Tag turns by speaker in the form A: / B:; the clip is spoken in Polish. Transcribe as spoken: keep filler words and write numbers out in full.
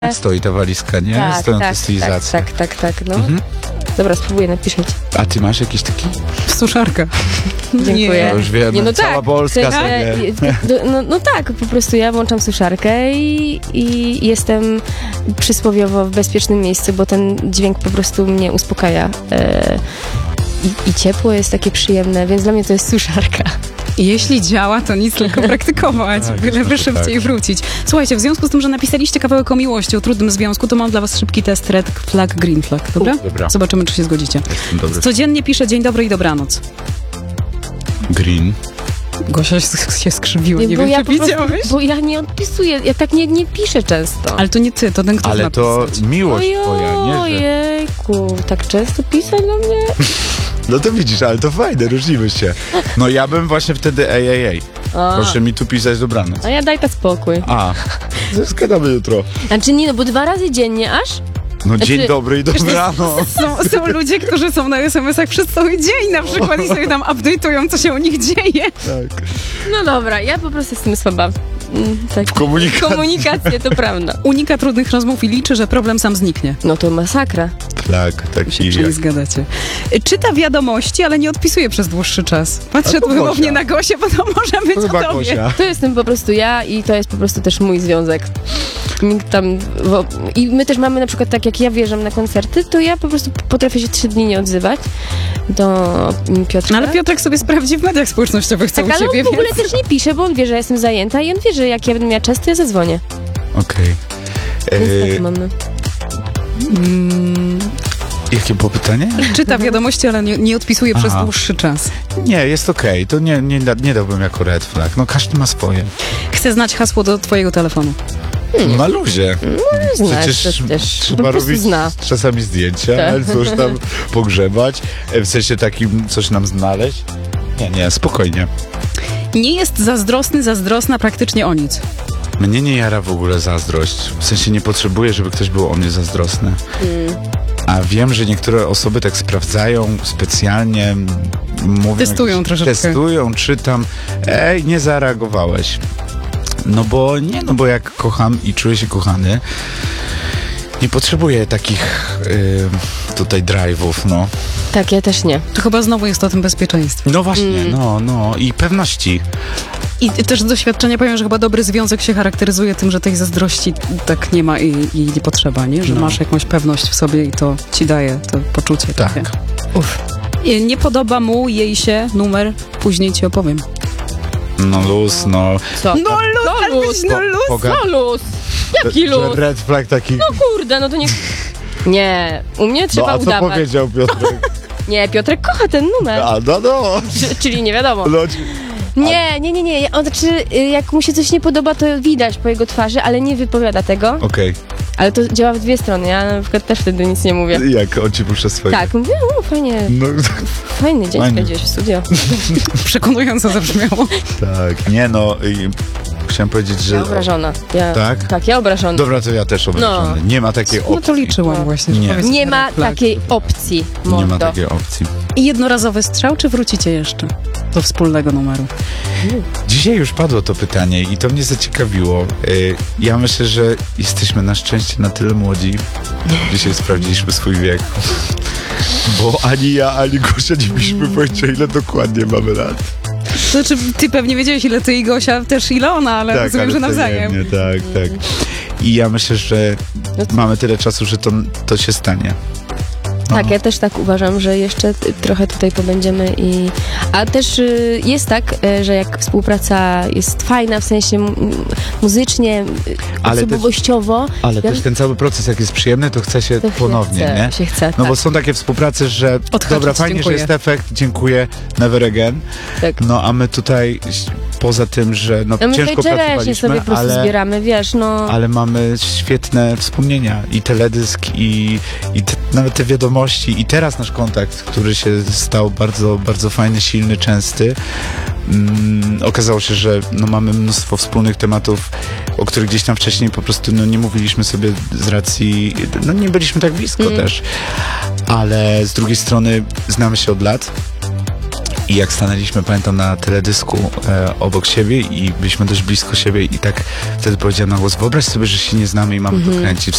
A: Stoi ta walizka, nie?
B: Tak,
A: Stoją
B: tak,
A: te stylizacje.
B: tak, tak, tak, tak, no.
A: Mhm.
B: Dobra, spróbuję napisać.
A: A ty masz jakiś taki?
C: Suszarka.
B: Dziękuję.
A: To już wiemy,
B: Nie, no
A: cała
B: tak,
A: Polska
B: w sensie,
A: sobie.
B: no, no tak, po prostu ja włączam suszarkę i, i jestem przysłowiowo w bezpiecznym miejscu, bo ten dźwięk po prostu mnie uspokaja. E, i, I ciepło jest takie przyjemne, więc dla mnie to jest suszarka.
C: Jeśli działa, to nic, tylko praktykować,
A: Tak,
C: byle
A: no to
C: by szybciej
A: tak.
C: wrócić. Słuchajcie, w związku z tym, że napisaliście kawałek o miłości, o trudnym związku, to mam dla was szybki test red flag, green flag, dobra?
A: Dobra.
C: Zobaczymy, czy się zgodzicie.
A: Jestem dobry.
C: Codziennie piszę dzień dobry i dobranoc.
A: Green.
C: Gosia się, się skrzywiła, nie,
B: bo
C: wiem,
B: ja
C: czy
B: po prostu,
C: widziałeś?
B: bo ja nie odpisuję, ja tak nie, nie piszę często.
C: Ale to nie ty, to ten, kto
A: Ale to
C: napisać.
A: miłość twoja, nie? Że...
B: Ojejku, tak często pisać do mnie?
A: No to widzisz, ale to fajne, różnimy się. No ja bym właśnie wtedy ej, ej, ej.
B: A,
A: Proszę mi tu pisać dobranoc.
B: a ja daj ta spokój.
A: A, zgadamy jutro.
B: Znaczy nie, no bo dwa razy dziennie aż?
A: No dzień
B: Znaczy-
A: dobry i dobranoc.
C: Są, są ludzie, którzy są na es em esach przez cały dzień na przykład i sobie tam update'ują, co się u nich dzieje.
A: Tak.
B: No dobra, ja po prostu jestem słaba. Mm, tak.
A: W komunikacji.
B: Komunikację, to prawda.
C: Unika trudnych rozmów i liczy, że problem sam zniknie.
B: No to masakra.
A: Tak, taki
C: Czyli
A: jak...
C: zgadacie. Czyta wiadomości, ale nie odpisuje przez dłuższy czas. Patrzę
A: A to
C: tu wymownie
A: Gosia.
C: na Gosię, bo to może być
A: To
C: o
A: chyba
C: tobie.
A: Gosia.
B: To jestem po prostu ja i to jest po prostu też mój związek. Nikt tam... Wo- I my też mamy na przykład tak, jak ja wjeżdżam na koncerty, to ja po prostu potrafię się trzy dni nie odzywać do Piotrka.
C: No ale Piotrek sobie sprawdzi w mediach społecznościowych, co
B: tak,
C: u
B: ale
C: ciebie,
B: on w ogóle
C: więc...
B: też nie pisze, bo on wie, że ja jestem zajęta i on wie, że jak ja będę miała czas, to ja zadzwonię.
A: Okej.
B: Więc
A: Okay.
B: tak mamy.
C: Mm,
A: Jakie było pytanie?
C: czyta wiadomości, ale nie, nie odpisuje przez
A: Aha.
C: dłuższy czas.
A: Nie, jest okej. To nie, nie, da- nie dałbym jako red flag. No każdy ma swoje.
C: Chcę znać hasło do twojego telefonu.
A: Na luzie.
B: Znasz,
A: Przecież
B: to też po
A: trzeba
B: prostu
A: robić
B: zna.
A: czasami zdjęcia,
B: Tak.
A: coś tam pogrzebać, w sensie takim coś nam znaleźć. Nie, nie, spokojnie.
C: Nie jest zazdrosny, zazdrosna praktycznie o nic.
A: Mnie nie jara w ogóle zazdrość. W sensie nie potrzebuję, żeby ktoś był o mnie zazdrosny. A wiem, że niektóre osoby tak sprawdzają specjalnie, mówią...
C: Testują
A: jakieś-
C: troszeczkę.
A: Testują, czytam. Ej, nie zareagowałeś. No bo nie, no bo jak kocham i czuję się kochany, nie potrzebuję takich y, tutaj drive'ów, no.
B: Tak, ja też nie.
C: To chyba znowu jest o tym bezpieczeństwie.
A: No właśnie, no, no i pewności.
C: I też z doświadczenia powiem, że chyba dobry związek się charakteryzuje tym, że tej zazdrości tak nie ma i, i nie potrzeba, nie? Że
A: No.
C: masz jakąś pewność w sobie i to ci daje to poczucie
A: Tak.
C: takie. Uff. I nie podoba mu, jej się numer, później ci opowiem.
A: No luz, no.
B: Co?
C: No luz,
B: No
C: ale
B: luz,
C: być no luz.
A: Poga-
B: No luz! Jaki
A: że
B: luz?
A: red flag taki...
B: No kurde, no to nie... Nie, u mnie
A: No
B: trzeba
A: a co
B: udawać.
A: powiedział Piotrek?
B: Nie, Piotrek kocha ten numer.
A: A, no, no.
B: Czy, czyli nie wiadomo.
A: no.
B: Nie, nie, nie, nie. On, znaczy, y, jak mu się coś nie podoba, to widać po jego twarzy, ale nie wypowiada tego.
A: Okej.
B: Ale to działa w dwie strony. Ja na przykład też wtedy nic nie mówię.
A: Jak on ci puszcza swoje?
B: Tak, mówię, o, fajnie,
A: No,
B: fajny dzień
A: Fajnie.
B: spędziłeś w studio.
C: Przekonująco zabrzmiało.
A: tak. Nie no, i chciałem powiedzieć, że...
B: Ja obrażona. Ja,
A: Tak?
B: Tak, ja obrażona.
A: Dobra, to ja też obrażony.
B: No.
A: Nie ma takiej opcji.
C: No to liczyłam właśnie. że
A: Nie.
C: powiesz
B: Nie
C: red
B: ma
C: flag.
B: takiej opcji,
A: Nie
B: mordo.
A: ma takiej opcji.
C: I jednorazowy strzał, czy wrócicie jeszcze do wspólnego numeru?
A: Dzisiaj już padło to pytanie i to mnie zaciekawiło. Y, Ja myślę, że jesteśmy na szczęście na tyle młodzi. Dzisiaj sprawdziliśmy swój wiek. Bo ani ja, ani Gosia nie mieliśmy pojęcia, ile dokładnie mamy lat.
C: To znaczy, ty pewnie wiedziałeś, ile ty i Gosia, też ile ona, ale rozumiem, że nawzajem.
A: wzajemnie, tak, tak. I ja myślę, że mamy tyle czasu, że to, to się stanie. No.
B: Tak, ja też tak uważam, że jeszcze t- trochę tutaj pobędziemy i... A też y, jest tak, y, że jak współpraca jest fajna, w sensie m- muzycznie, y,
A: Ale
B: osobowościowo,
A: Ale
B: ja-
A: też ten cały proces, jak jest przyjemny, to chce się
B: to
A: ponownie,
B: się chce,
A: nie?
B: się chce,
A: No
B: tak,
A: bo są takie współprace, że
C: Odhaczyć,
A: dobra, fajnie,
C: dziękuję.
A: że jest efekt, dziękuję, never again.
B: tak.
A: No a my tutaj, poza tym, że no,
B: A my
A: ciężko
B: tutaj czereśnie
A: pracowaliśmy,
B: sobie po prostu
A: ale,
B: zbieramy, wiesz, no...
A: ale mamy świetne wspomnienia i teledysk i, i te, nawet te wiadomości i teraz nasz kontakt, który się stał bardzo, bardzo fajny, silny, częsty. Mm, okazało się, że no, mamy mnóstwo wspólnych tematów, o których gdzieś tam wcześniej po prostu no, nie mówiliśmy sobie z racji, no nie byliśmy tak blisko
B: Mm.
A: też, ale z drugiej strony znamy się od lat. I jak stanęliśmy, pamiętam, na teledysku e, obok siebie i byliśmy dość blisko siebie i tak wtedy powiedziałem na głos, wyobraź sobie, że się nie znamy i mamy
B: Mhm.
A: to kręcić.